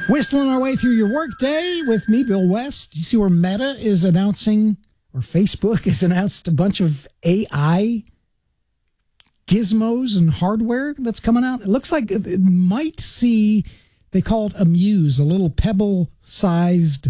Whistling our way through your workday with me, Bill West. You see where Meta is announcing, or Facebook has announced a bunch of AI gizmos and hardware that's coming out? It looks like it might see, they call it a Muse, a little pebble-sized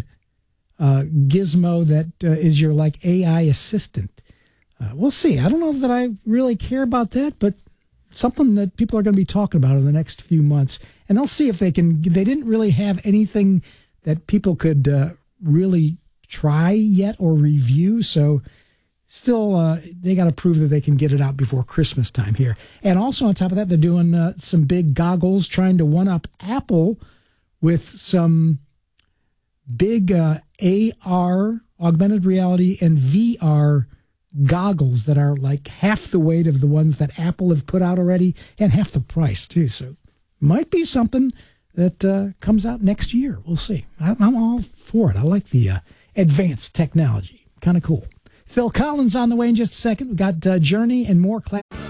gizmo that is your like AI assistant. We'll see. I don't know that I really care about that, but something that people are going to be talking about in the next few months. And I'll see if they didn't really have anything that people could really try yet or review. So still, they got to prove that they can get it out before Christmas time here. And also on top of that, they're doing some big goggles, trying to one-up Apple with some big AR, augmented reality, and VR goggles that are like half the weight of the ones that Apple have put out already and half the price too. So might be something that comes out next year. We'll see. I'm all for it. I like the advanced technology. Kind of cool. Phil Collins on the way in just a second. We've got Journey and more.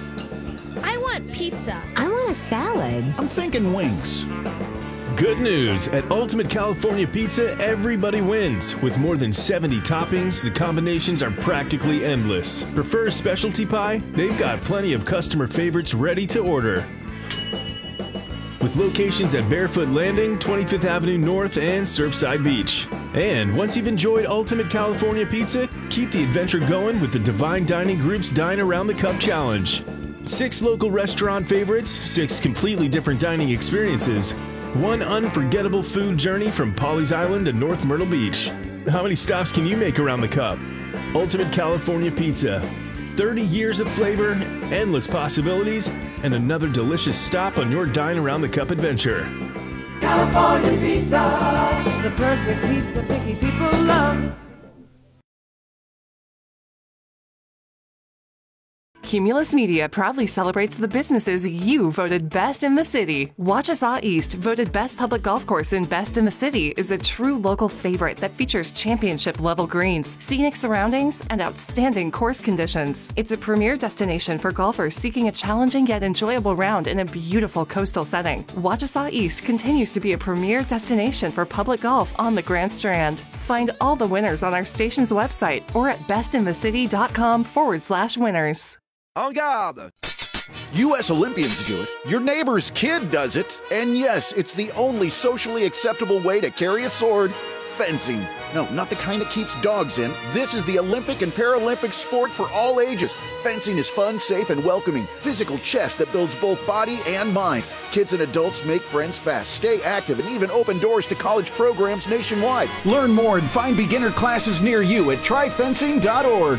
I want pizza. I want a salad. I'm thinking wings. Good news. At Ultimate California Pizza, everybody wins. With more than 70 toppings, the combinations are practically endless. Prefer specialty pie? They've got plenty of customer favorites ready to order. With locations at Barefoot Landing, 25th Avenue North, and Surfside Beach. And once you've enjoyed Ultimate California Pizza, keep the adventure going with the Divine Dining Group's Dine Around the Cup Challenge. 6 local restaurant favorites, 6 completely different dining experiences, 1 unforgettable food journey from Pawleys Island to North Myrtle Beach. How many stops can you make around the cup? Ultimate California Pizza. 30 years of flavor, endless possibilities, and another delicious stop on your Dine Around the Cup adventure. California Pizza, the perfect pizza picky people love. Cumulus Media proudly celebrates the businesses you voted best in the city. Wachesaw East, voted best public golf course and best in the city, is a true local favorite that features championship-level greens, scenic surroundings, and outstanding course conditions. It's a premier destination for golfers seeking a challenging yet enjoyable round in a beautiful coastal setting. Wachesaw East continues to be a premier destination for public golf on the Grand Strand. Find all the winners on our station's website or at bestinthecity.com/winners. En garde! U.S. Olympians do it. Your neighbor's kid does it. And yes, it's the only socially acceptable way to carry a sword. Fencing. No, not the kind that keeps dogs in. This is the Olympic and Paralympic sport for all ages. Fencing is fun, safe, and welcoming. Physical chess that builds both body and mind. Kids and adults make friends fast, stay active, and even open doors to college programs nationwide. Learn more and find beginner classes near you at tryfencing.org.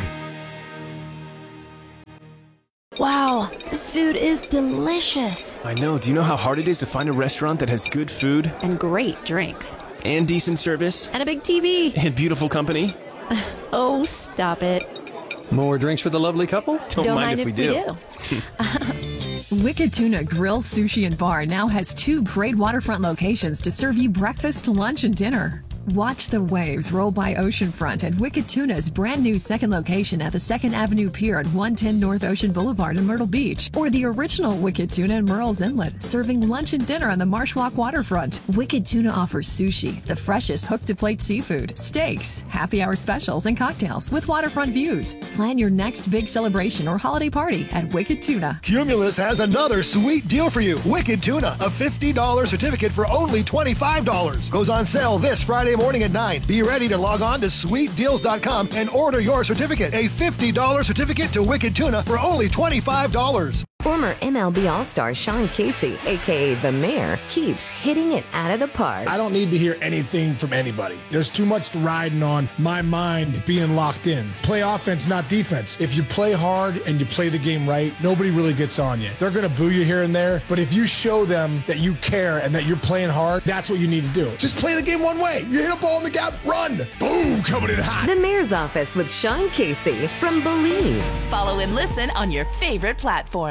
Wow, this food is delicious. I know. Do you know how hard it is to find a restaurant that has good food? And great drinks. And decent service? And a big TV. And beautiful company? Oh, stop it. More drinks for the lovely couple? Don't mind if we do. Wicked Tuna Grill, Sushi, and Bar now has 2 great waterfront locations to serve you breakfast, lunch, and dinner. Watch the waves roll by oceanfront at Wicked Tuna's brand new second location at the 2nd Avenue Pier at 110 North Ocean Boulevard in Myrtle Beach, or the original Wicked Tuna in Murrells Inlet, serving lunch and dinner on the Marsh Walk waterfront. Wicked Tuna offers sushi, the freshest hook-to-plate seafood, steaks, happy hour specials, and cocktails with waterfront views. Plan your next big celebration or holiday party at Wicked Tuna. Cumulus has another sweet deal for you. Wicked Tuna, a $50 certificate for only $25. Goes on sale this Friday morning at 9. Be ready to log on to sweetdeals.com and order your certificate. A $50 certificate to Wicked Tuna for only $25. Former MLB All-Star Sean Casey, a.k.a. The Mayor, keeps hitting it out of the park. I don't need to hear anything from anybody. There's too much riding on my mind being locked in. Play offense, not defense. If you play hard and you play the game right, nobody really gets on you. They're going to boo you here and there, but if you show them that you care and that you're playing hard, that's what you need to do. Just play the game one way. You hit a ball in the gap, run. Boom, coming in hot. The Mayor's Office with Sean Casey from Believe. Follow and listen on your favorite platform.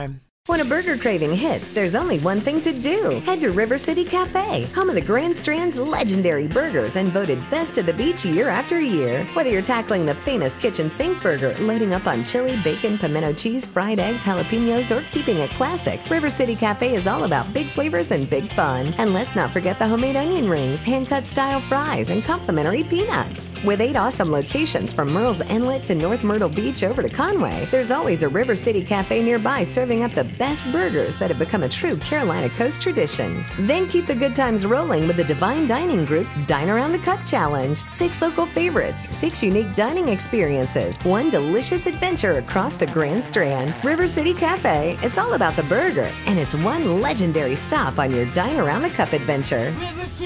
When a burger craving hits, there's only one thing to do. Head to River City Cafe, home of the Grand Strand's legendary burgers and voted best of the beach year after year. Whether you're tackling the famous kitchen sink burger, loading up on chili, bacon, pimento cheese, fried eggs, jalapenos, or keeping it classic, River City Cafe is all about big flavors and big fun. And let's not forget the homemade onion rings, hand-cut style fries, and complimentary peanuts. With 8 awesome locations from Murrells Inlet to North Myrtle Beach over to Conway, there's always a River City Cafe nearby serving up the best burgers that have become a true Carolina Coast tradition. Then keep the good times rolling with the Divine Dining Group's Dine Around the Cup Challenge. 6 local favorites, 6 unique dining experiences, 1 delicious adventure across the Grand Strand. River City Cafe, it's all about the burger, and it's 1 legendary stop on your Dine Around the Cup adventure.